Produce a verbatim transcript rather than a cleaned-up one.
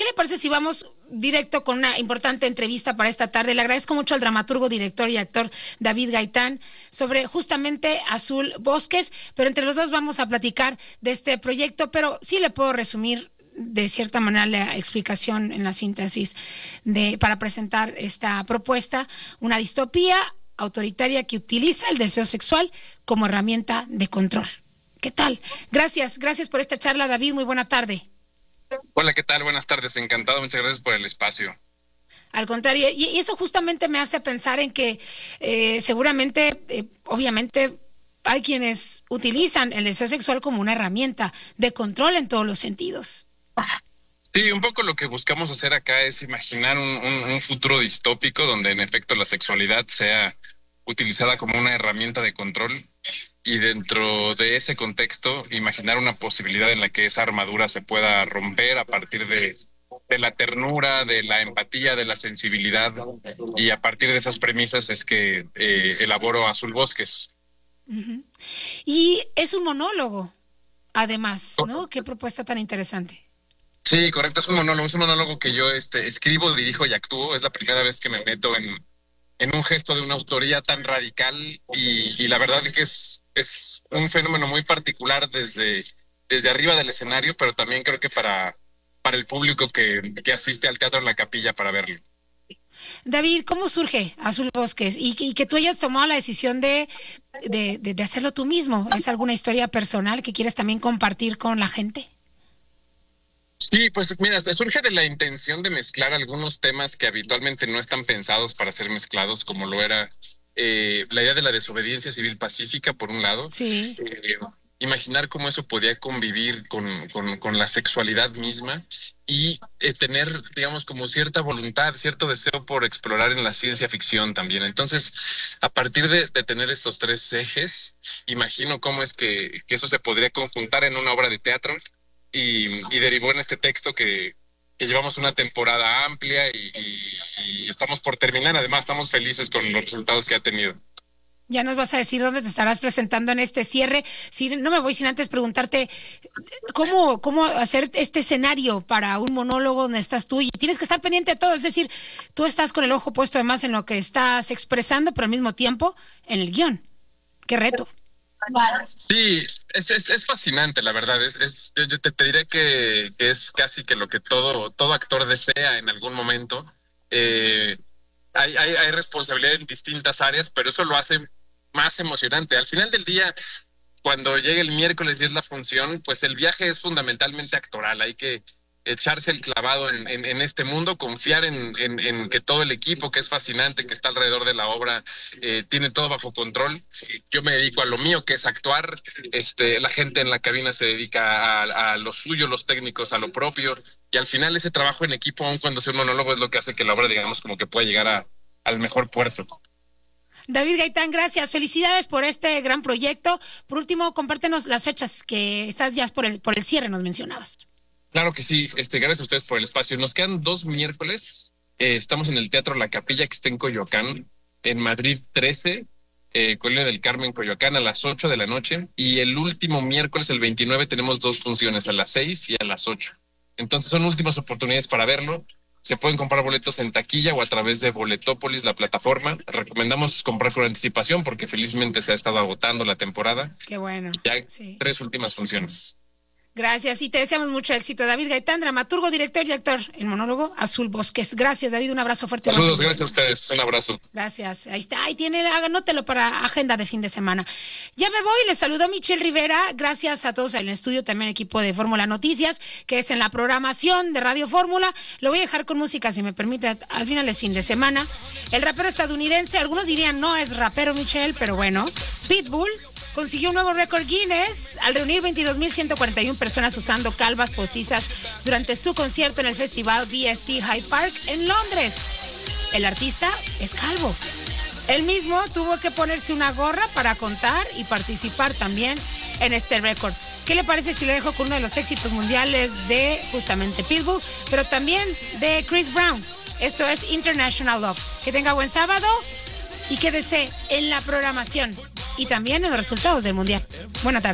¿qué le parece si vamos directo con una importante entrevista para esta tarde? Le agradezco mucho al dramaturgo, director y actor David Gaitán sobre justamente Azul Bosques, pero entre los dos vamos a platicar de este proyecto, pero sí le puedo resumir de cierta manera la explicación en la síntesis de para presentar esta propuesta, una distopía autoritaria que utiliza el deseo sexual como herramienta de control. ¿Qué tal? Gracias, gracias por esta charla, David, muy buena tarde. Hola, ¿qué tal? Buenas tardes, encantado, muchas gracias por el espacio. Al contrario, y eso justamente me hace pensar en que eh, seguramente, eh, obviamente, hay quienes utilizan el deseo sexual como una herramienta de control en todos los sentidos. Sí, un poco lo que buscamos hacer acá es imaginar un, un, un futuro distópico donde en efecto la sexualidad sea utilizada como una herramienta de control y dentro de ese contexto imaginar una posibilidad en la que esa armadura se pueda romper a partir de, de la ternura, de la empatía, de la sensibilidad, y a partir de esas premisas es que eh, elaboro Azul Bosques. Uh-huh. Y es un monólogo, además, ¿no? Qué propuesta tan interesante. Sí, correcto, es un monólogo, es un monólogo que yo este, escribo, dirijo y actúo. Es la primera vez que me meto en, en un gesto de una autoría tan radical y, y la verdad es que es, es un fenómeno muy particular desde, desde arriba del escenario, pero también creo que para, para el público que, que asiste al Teatro en la Capilla para verlo. David, ¿cómo surge Azul Bosques? Y, y que tú hayas tomado la decisión de, de, de, de hacerlo tú mismo. ¿Es alguna historia personal que quieres también compartir con la gente? Sí, pues mira, surge de la intención de mezclar algunos temas que habitualmente no están pensados para ser mezclados, como lo era eh, la idea de la desobediencia civil pacífica, por un lado. Sí. Eh, imaginar cómo eso podía convivir con, con, con la sexualidad misma y eh, tener, digamos, como cierta voluntad, cierto deseo por explorar en la ciencia ficción también. Entonces, a partir de, de tener estos tres ejes, imagino cómo es que, que eso se podría conjuntar en una obra de teatro. Y, y derivó en este texto que, que llevamos una temporada amplia y, y, y estamos por terminar. Además, estamos felices con los resultados que ha tenido. Ya nos vas a decir dónde te estarás presentando en este cierre. Si no me voy sin antes preguntarte cómo, cómo hacer este escenario para un monólogo donde estás tú y tienes que estar pendiente de todo. Es decir, tú estás con el ojo puesto además en lo que estás expresando, pero al mismo tiempo en el guión. ¡Qué reto! Sí, es, es, es fascinante, la verdad. Es, es, yo te, te diré que, que es casi que lo que todo, todo actor desea en algún momento. Eh, hay, hay, hay responsabilidad en distintas áreas, pero eso lo hace más emocionante. Al final del día, cuando llega el miércoles y es la función, pues el viaje es fundamentalmente actoral. Hay que echarse el clavado en, en, en este mundo, confiar en, en, en que todo el equipo, que es fascinante, que está alrededor de la obra, eh, tiene todo bajo control. Yo me dedico a lo mío, que es actuar. Este, la gente en la cabina se dedica a, a lo suyo, los técnicos a lo propio. Y al final ese trabajo en equipo, aun cuando sea un monólogo, es lo que hace que la obra, digamos, como que pueda llegar a, al mejor puerto. David Gaitán, gracias. Felicidades por este gran proyecto. Por último, compártenos las fechas que estás ya por el, por el cierre, nos mencionabas. Claro que sí, este, gracias a ustedes por el espacio. Nos quedan dos miércoles. Eh, estamos en el Teatro La Capilla, que está en Coyoacán, en Madrid trece, eh, Colonia del Carmen, Coyoacán, a las ocho de la noche. Y el último miércoles, el veintinueve, tenemos dos funciones, a las seis y a las ocho. Entonces son últimas oportunidades para verlo. Se pueden comprar boletos en taquilla o a través de Boletópolis, la plataforma. Recomendamos comprar con anticipación porque felizmente se ha estado agotando la temporada. Qué bueno. Ya sí. Tres últimas funciones. Gracias y te deseamos mucho éxito. David Gaitán, dramaturgo, director y actor en monólogo Azul Bosques. Gracias, David, un abrazo fuerte. Saludos, gracias a ustedes, un abrazo. Gracias, ahí está, ahí tiene, anótelo para agenda de fin de semana. Ya me voy, les saludo Michelle Rivera, gracias a todos en el estudio, también equipo de Fórmula Noticias, que es en la programación de Radio Fórmula. Lo voy a dejar con música, si me permite, al final es fin de semana. El rapero estadounidense, algunos dirían no es rapero Michelle, pero bueno, Pitbull consiguió un nuevo récord Guinness al reunir veintidós mil ciento cuarenta y una personas usando calvas postizas durante su concierto en el festival B S T Hyde Park en Londres. El artista es calvo. Él mismo tuvo que ponerse una gorra para contar y participar también en este récord. ¿Qué le parece si le dejo con uno de los éxitos mundiales de justamente Pitbull, pero también de Chris Brown? Esto es International Love. Que tenga buen sábado y quédese en la programación y también en los resultados del Mundial. Buena tarde.